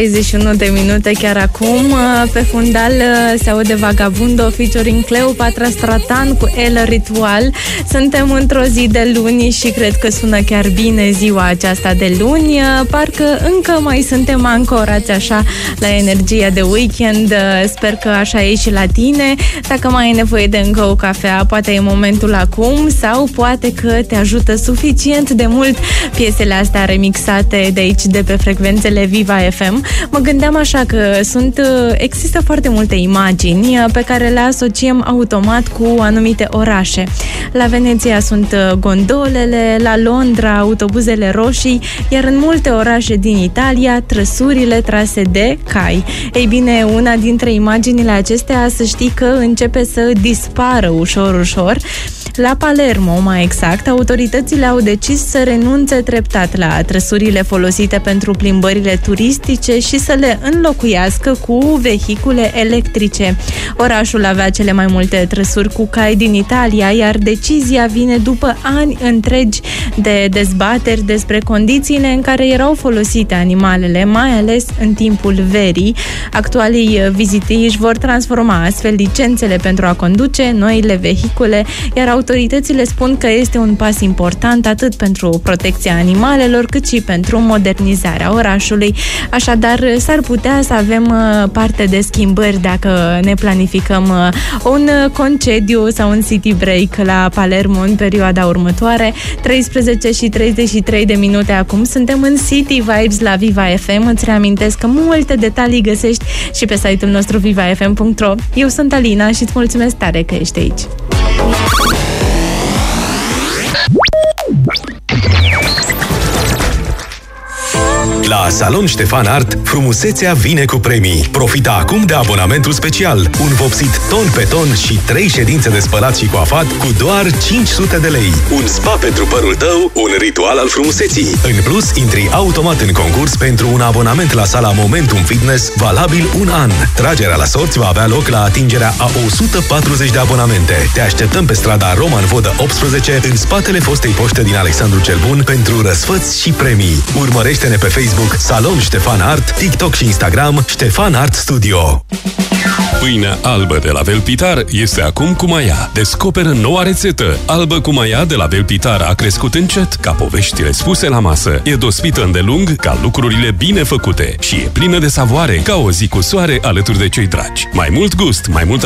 31 de minute chiar acum. Pe fundal se aude Vagabundo featuring Cleopatra Stratan cu El Ritual. Suntem într-o zi de luni și cred că sună chiar bine ziua aceasta de luni. Parcă încă mai suntem ancorați așa la energia de weekend. Sper că așa e și la tine. Dacă mai ai nevoie de încă o cafea, poate e momentul acum, sau poate că te ajută suficient de mult piesele astea remixate de aici, de pe frecvențele Viva FM. Mă gândeam așa că există foarte multe imagini pe care le asociem automat cu anumite orașe. La Veneția sunt gondolele, la Londra autobuzele roșii, iar în multe orașe din Italia trăsurile trase de cai. Ei bine, una dintre imaginile acestea, să știi că începe să dispară ușor. La Palermo, mai exact, autoritățile au decis să renunțe treptat la trăsurile folosite pentru plimbările turistice și să le înlocuiască cu vehicule electrice. Orașul avea cele mai multe trăsuri cu cai din Italia, iar decizia vine după ani întregi de dezbateri despre condițiile în care erau folosite animalele, mai ales în timpul verii. Actualii vizitieri își vor transforma astfel licențele pentru a conduce noile vehicule, iar autoritățile spun că este un pas important atât pentru protecția animalelor, cât și pentru modernizarea orașului. Așadar, s-ar putea să avem parte de schimbări dacă ne planificăm un concediu sau un city break la Palermo în perioada următoare. 13 și 33 de minute acum. Suntem în City Vibes la Viva FM. Îți reamintesc că multe detalii găsești și pe site-ul nostru vivafm.ro. Eu sunt Alina și îți mulțumesc tare că ești aici. La Salon Ștefan Art, frumusețea vine cu premii. Profita acum de abonamentul special. Un vopsit ton pe ton și 3 ședințe de spălat și coafat cu doar 500 de lei. Un spa pentru părul tău, un ritual al frumuseții. În plus, intri automat în concurs pentru un abonament la sala Momentum Fitness, valabil un an. Tragerea la sorți va avea loc la atingerea a 140 de abonamente. Te așteptăm pe strada Roman Vodă 18, în spatele fostei poște din Alexandru cel Bun, pentru răsfăți și premii. Urmărește-ne pe Facebook Salon Ștefan Art, TikTok și Instagram Ștefan Art Studio. Pâinea albă de la Velpitar este acum cu Maia. Descoperă noua rețetă. Albă cu Maia de la Velpitar a crescut încet, ca poveștile spuse la masă. E dospită îndelung, ca lucrurile bine făcute. Și e plină de savoare, ca o zi cu soare alături de cei dragi. Mai mult gust, mai mult